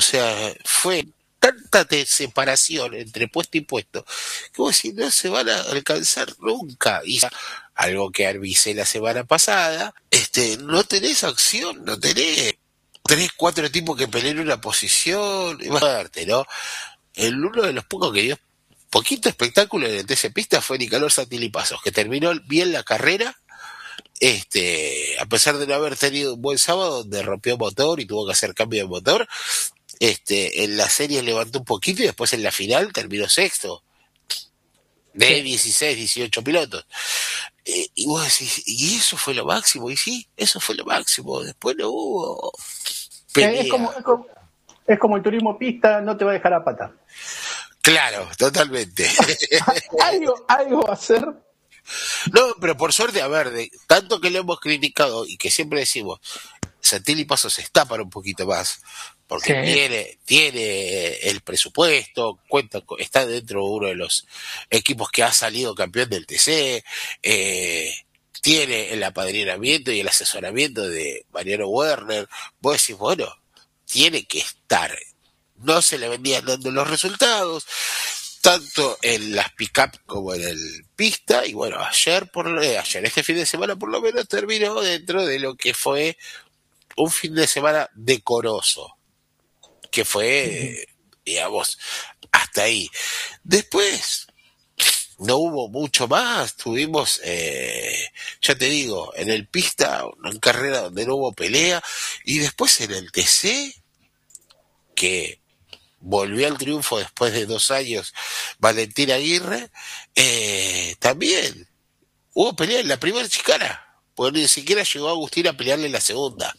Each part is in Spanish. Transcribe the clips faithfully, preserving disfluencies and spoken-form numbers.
sea, fue tanta te- separación entre puesto y puesto, que vos decís, no se van a alcanzar nunca. Y ya, algo que avisé la semana pasada, este, no tenés acción, no tenés tres, cuatro tipos que peleen una posición, y vas a darte, ¿no? El uno de los pocos que dio poquito espectáculo en el T C Pista fue Nicolás Santilipazos, que terminó bien la carrera, este, a pesar de no haber tenido un buen sábado, donde rompió motor y tuvo que hacer cambio de motor. Este, en la serie levantó un poquito y después en la final terminó sexto de Sí. dieciséis, dieciocho pilotos. Eh, y vos decís, y eso fue lo máximo, y sí, eso fue lo máximo, después no hubo Eh, Es como, pelea. es como, es como el turismo pista, no te va a dejar a pata. Claro, totalmente. Algo, algo va a hacer. No, pero por suerte, a ver, de tanto que lo hemos criticado y que siempre decimos, Santilli Paso se está para un poquito más, porque Sí. tiene, tiene el presupuesto, cuenta, con- está dentro de uno de los equipos que ha salido campeón del T C, eh, tiene el apadrinamiento y el asesoramiento de Mariano Werner. Vos decís, bueno, tiene que estar. No se le venían dando los resultados, tanto en las pick-up como en el pista, y bueno, ayer, por lo- eh, ayer, este fin de semana por lo menos terminó dentro de lo que fue un fin de semana decoroso, que fue, digamos, hasta ahí. Después no hubo mucho más, tuvimos, eh, ya te digo, en el pista una carrera donde no hubo pelea, y después en el T C, que volvió al triunfo después de dos años Valentín Aguirre, eh, también hubo pelea en la primera chicana, porque ni siquiera llegó Agustín a pelearle en la segunda.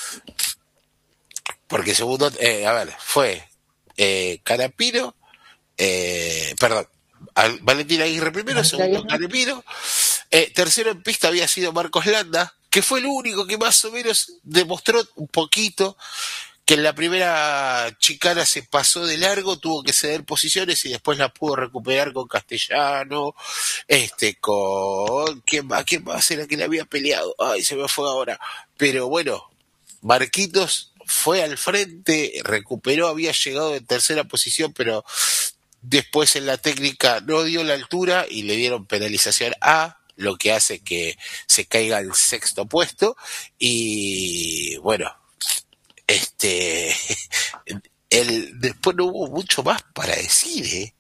Porque segundo, eh, a ver, fue eh, Canapino, eh, perdón, al- Valentín Aguirre primero, Valentín segundo Aguirre. Canapino, eh, tercero en pista había sido Marcos Landa, que fue el único que más o menos demostró un poquito que en la primera chicana se pasó de largo, tuvo que ceder posiciones y después la pudo recuperar con Castellano, este, con quién más, quién más era que le había peleado, ay, se me fue ahora, pero bueno, Marquitos fue al frente, recuperó, había llegado en tercera posición, pero después en la técnica no dio la altura y le dieron penalización A, lo que hace que se caiga al sexto puesto. Y bueno, este, el, después no hubo mucho más para decir, ¿eh?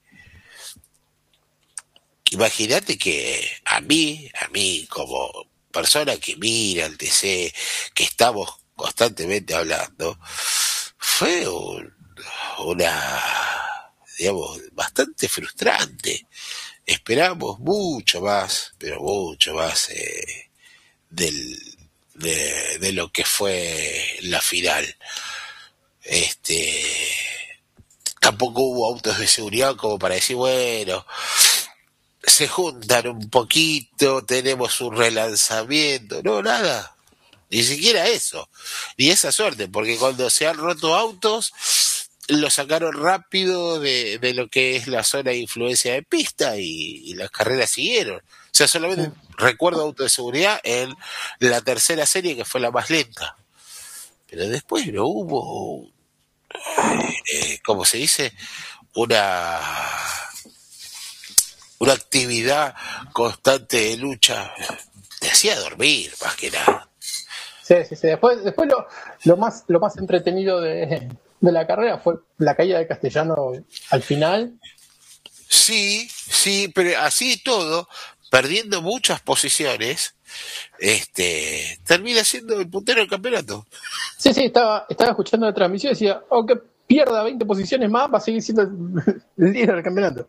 Imagínate que a mí, a mí como persona que mira el T C, que estamos constantemente hablando, fue un- una, digamos, bastante frustrante. Esperamos mucho más, pero mucho más eh, del, de, de lo que fue la final. Este, tampoco hubo autos de seguridad como para decir, bueno, se juntan un poquito, tenemos un relanzamiento, no, nada, ni siquiera eso, ni esa suerte, porque cuando se han roto autos, lo sacaron rápido de, de lo que es la zona de influencia de pista y, y las carreras siguieron. O sea, solamente recuerdo auto de seguridad en la tercera serie que fue la más lenta. Pero después no hubo, eh, como se dice, una una actividad constante de lucha. Te hacía dormir, más que nada. Sí, sí, sí. Después, después lo, lo más, lo más entretenido de, de la carrera fue la caída de Castellano al final. Sí, sí, pero así todo, perdiendo muchas posiciones, este, termina siendo el puntero del campeonato. Sí, sí, estaba, estaba escuchando la transmisión y decía, aunque pierda veinte posiciones más, va a seguir siendo el, el líder del campeonato.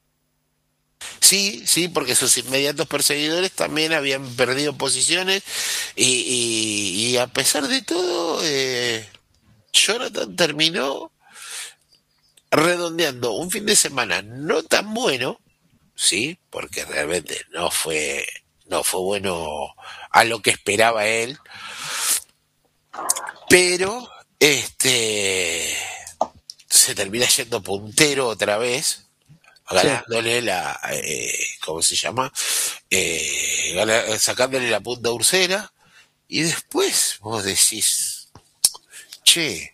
Sí, sí, porque sus inmediatos perseguidores también habían perdido posiciones y, y, y a pesar de todo, eh, Jonathan terminó redondeando un fin de semana no tan bueno, sí, porque realmente no fue, no fue bueno a lo que esperaba él, pero este se termina yendo puntero otra vez, Sí. ganándole la, eh, ¿cómo se llama? Eh, gana- sacándole la punta a Ursera, y después vos decís, che,